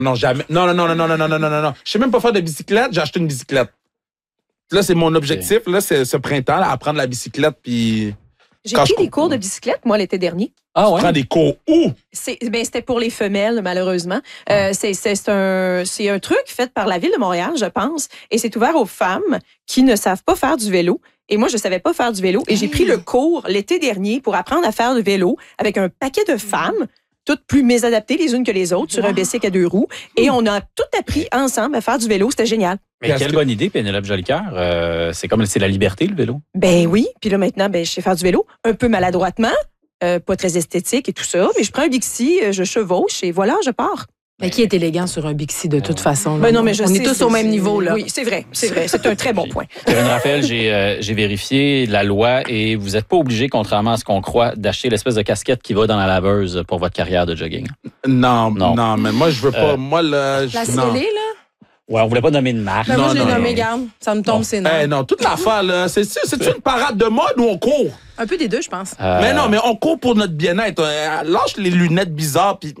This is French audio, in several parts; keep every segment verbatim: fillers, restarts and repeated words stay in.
Non, jamais. Non, non, non, non, non, non, non, non, non, non. Je sais même pas faire de bicyclette, j'ai acheté une bicyclette. Là, c'est mon objectif, okay. Là, c'est ce printemps, là, apprendre la bicyclette, puis... J'ai pris des cours de bicyclette, moi, l'été dernier. Ah ouais? Tu prends des cours où? C'est, ben, c'était pour les femelles, malheureusement. Ah. Euh, c'est, c'est, c'est, un, c'est un truc fait par la Ville de Montréal, je pense, et c'est ouvert aux femmes qui ne savent pas faire du vélo. Et moi, je savais pas faire du vélo, et j'ai pris le cours l'été dernier pour apprendre à faire du vélo avec un paquet de femmes, toutes plus mésadaptées les unes que les autres, sur wow. un bicycle à deux roues. Et on a tout appris ensemble à faire du vélo. C'était génial. Mais quelle que... bonne idée, Pénélope Jolicoeur. Euh, c'est comme c'est la liberté, le vélo. Ben oui. Puis là, maintenant, ben, je sais faire du vélo. Un peu maladroitement, euh, pas très esthétique et tout ça. Mais je prends un Bixi, je chevauche et voilà, je pars. Mais qui est élégant sur un Bixi de toute façon? Ben non, mais je on sais, est tous c'est, au même niveau, là. Oui, c'est vrai, c'est vrai. C'est un très bon point. Kevin Raphaël, j'ai, euh, j'ai vérifié la loi et vous n'êtes pas obligé, contrairement à ce qu'on croit, d'acheter l'espèce de casquette qui va dans la laveuse pour votre carrière de jogging. Non, non, non mais moi, je veux pas. Euh, moi, là, je, la scellée, là? Ouais, on voulait pas nommer de marque. Ben non, moi, je l'ai non, nommé, non. garde. Ça me tombe, bon. c'est non. Hey, non, toute l'affaire, là, c'est, c'est une parade de mode ou on court? Un peu des deux, je pense. Euh... Mais non, mais on court pour notre bien-être. Lâche les lunettes bizarres, puis...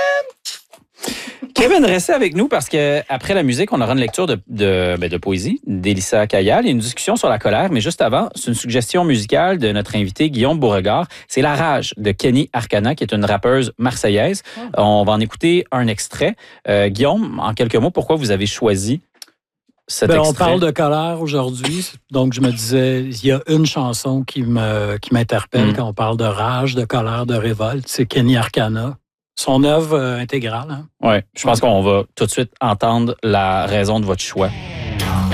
Kevin, restez avec nous parce que après la musique, on aura une lecture de, de, ben de poésie d'Élissa Kayal et une discussion sur la colère. Mais juste avant, c'est une suggestion musicale de notre invité Guillaume Beauregard. C'est La Rage de Kenny Arcana, qui est une rappeuse marseillaise. Oh. On va en écouter un extrait. Euh, Guillaume, en quelques mots, pourquoi vous avez choisi cet ben, extrait? On parle de colère aujourd'hui. Donc, je me disais, il y a une chanson qui, me, qui m'interpelle mm. quand on parle de rage, de colère, de révolte. C'est Kenny Arcana. Son œuvre euh, intégrale. Hein? Oui, je pense qu'on va tout de suite entendre la raison de votre choix.